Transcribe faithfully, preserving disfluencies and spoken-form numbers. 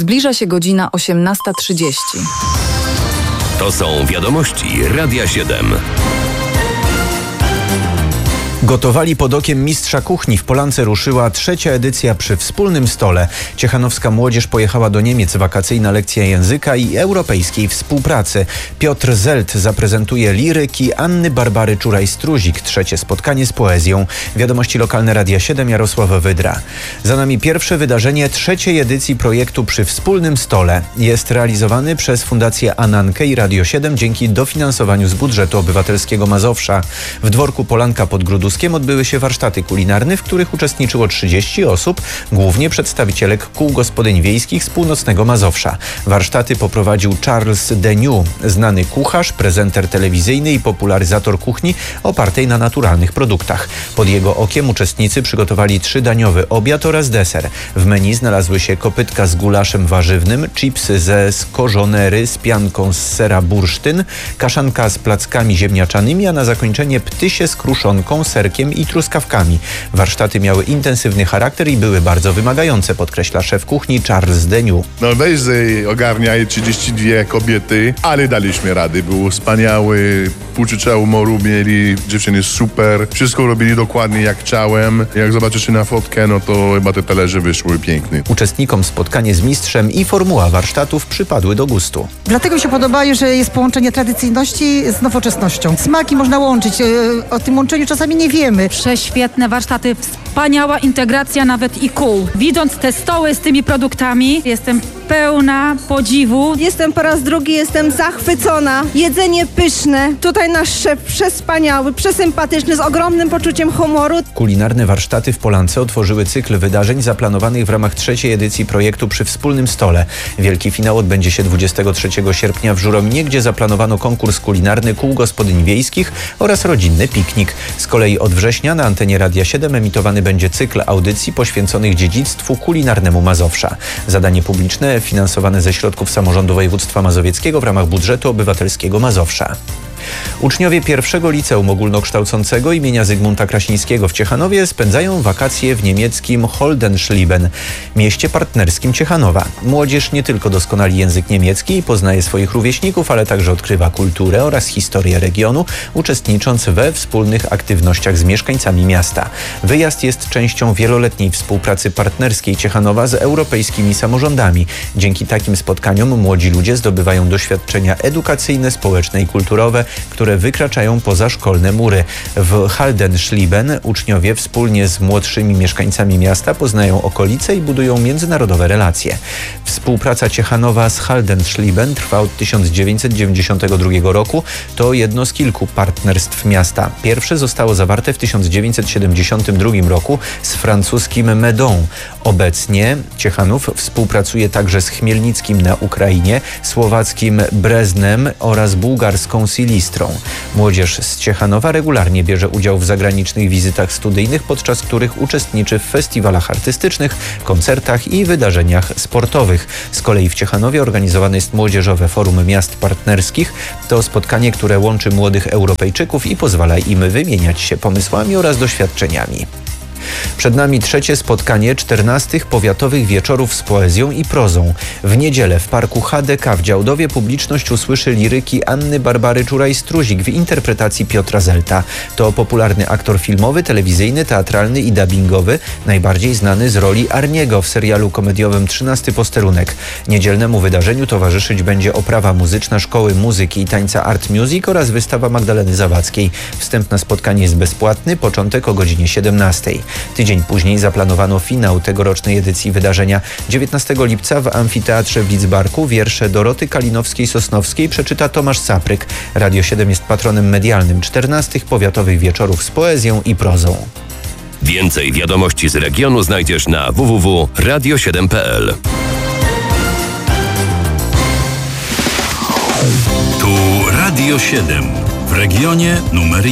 Zbliża się godzina osiemnasta trzydzieści. To są wiadomości Radia siedem. Gotowali pod okiem mistrza kuchni. W Polance ruszyła trzecia edycja Przy wspólnym stole. Ciechanowska młodzież pojechała do Niemiec. Wakacyjna lekcja języka i europejskiej współpracy. Piotr Zelt zaprezentuje liryki Anny Barbary Czuraj-Struzik. Trzecie spotkanie z poezją. Wiadomości lokalne Radia siedem, Jarosław Wydra. Za nami pierwsze wydarzenie trzeciej edycji projektu Przy wspólnym stole. Jest realizowany przez Fundację Anankę i Radio siedem dzięki dofinansowaniu z budżetu obywatelskiego Mazowsza. W dworku Polanka pod Gruduskiem odbyły się warsztaty kulinarne, w których uczestniczyło trzydzieści osób, głównie przedstawicielek kół gospodyń wiejskich z północnego Mazowsza. Warsztaty poprowadził Charles Deniu, znany kucharz, prezenter telewizyjny i popularyzator kuchni opartej na naturalnych produktach. Pod jego okiem uczestnicy przygotowali trzydaniowy obiad oraz deser. W menu znalazły się kopytka z gulaszem warzywnym, chipsy ze skorzonery z pianką z sera bursztyn, kaszanka z plackami ziemniaczanymi, a na zakończenie ptysie z kruszonką, serkiem i truskawkami. Warsztaty miały intensywny charakter i były bardzo wymagające, podkreśla szef kuchni Charles Deniu. No weź ogarniaj trzydzieści dwie kobiety, ale daliśmy rady. Był wspaniały, uczucia humoru mieli, dziewczyny super, wszystko robili dokładnie jak chciałem. Jak zobaczycie na fotkę, no to chyba te talerze wyszły piękne. Uczestnikom spotkanie z mistrzem i formuła warsztatów przypadły do gustu. Dlatego mi się podoba, że jest połączenie tradycyjności z nowoczesnością. Smaki można łączyć, o tym łączeniu czasami nie wiemy. Prześwietne warsztaty, wspaniała integracja nawet i kół. Widząc te stoły z tymi produktami, jestem pełna podziwu. Jestem po raz drugi, jestem zachwycona. Jedzenie pyszne. Tutaj nasz szef przespaniały, przesympatyczny, z ogromnym poczuciem humoru. Kulinarne warsztaty w Polance otworzyły cykl wydarzeń zaplanowanych w ramach trzeciej edycji projektu Przy wspólnym stole. Wielki finał odbędzie się dwudziestego trzeciego sierpnia w Żurominie, gdzie zaplanowano konkurs kulinarny kół gospodyń wiejskich oraz rodzinny piknik. Z kolei od września na antenie Radia siedem emitowany będzie cykl audycji poświęconych dziedzictwu kulinarnemu Mazowsza. Zadanie publiczne finansowane ze środków samorządu województwa mazowieckiego w ramach budżetu obywatelskiego Mazowsza. Uczniowie pierwszego liceum ogólnokształcącego imienia Zygmunta Krasińskiego w Ciechanowie spędzają wakacje w niemieckim Holdenschlieben, mieście partnerskim Ciechanowa. Młodzież nie tylko doskonali język niemiecki i poznaje swoich rówieśników, ale także odkrywa kulturę oraz historię regionu, uczestnicząc we wspólnych aktywnościach z mieszkańcami miasta. Wyjazd jest częścią wieloletniej współpracy partnerskiej Ciechanowa z europejskimi samorządami. Dzięki takim spotkaniom młodzi ludzie zdobywają doświadczenia edukacyjne, społeczne i kulturowe, które wykraczają poza szkolne mury. W Holdenschlieben uczniowie wspólnie z młodszymi mieszkańcami miasta poznają okolice i budują międzynarodowe relacje. Współpraca Ciechanowa z Holdenschlieben trwa od tysiąc dziewięćset dziewięćdziesiątego drugiego roku. To jedno z kilku partnerstw miasta. Pierwsze zostało zawarte w tysiąc dziewięćset siedemdziesiątym drugim roku z francuskim Meudon. Obecnie Ciechanów współpracuje także z Chmielnickim na Ukrainie, słowackim Breznem oraz bułgarską Silistrą. Młodzież z Ciechanowa regularnie bierze udział w zagranicznych wizytach studyjnych, podczas których uczestniczy w festiwalach artystycznych, koncertach i wydarzeniach sportowych. Z kolei w Ciechanowie organizowane jest Młodzieżowe Forum Miast Partnerskich. To spotkanie, które łączy młodych Europejczyków i pozwala im wymieniać się pomysłami oraz doświadczeniami. Przed nami trzecie spotkanie czternastych powiatowych wieczorów z poezją i prozą. W niedzielę w parku H D K w Działdowie publiczność usłyszy liryki Anny Barbary Czuraj-Struzik w interpretacji Piotra Zelta. To popularny aktor filmowy, telewizyjny, teatralny i dubbingowy, najbardziej znany z roli Arniego w serialu komediowym trzynasty Posterunek. Niedzielnemu wydarzeniu towarzyszyć będzie oprawa muzyczna Szkoły Muzyki i Tańca Art Music oraz wystawa Magdaleny Zawadzkiej. Wstęp na spotkanie jest bezpłatny, początek o godzinie siedemnastej. Tydzień później zaplanowano finał tegorocznej edycji wydarzenia. dziewiętnastego lipca w Amfiteatrze w Lidzbarku wiersze Doroty Kalinowskiej-Sosnowskiej przeczyta Tomasz Sapryk. Radio siedem jest patronem medialnym czternastych powiatowych wieczorów z poezją i prozą. Więcej wiadomości z regionu znajdziesz na w w w kropka radio siedem kropka p l. Tu Radio siedem w regionie numer jeden.